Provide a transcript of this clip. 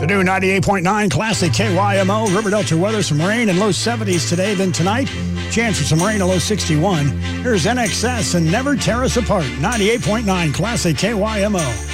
The new 98.9 Classic KYMO. River Delta weather, some rain and low 70s today. Then tonight, chance for some rain, a low 61. Here's NXS and Never Tear Us Apart. 98.9 Classic KYMO.